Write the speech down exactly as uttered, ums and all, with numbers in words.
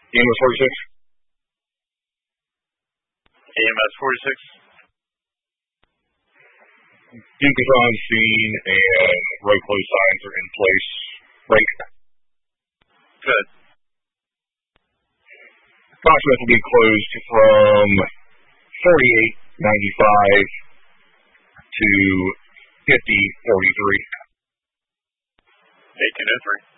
E M S forty-six? E M S forty-six. Duke is on scene and road close signs are in place. Right. Good. Crosswalk will be closed from forty-eight ninety-five to fifty forty-three. eighteen oh three.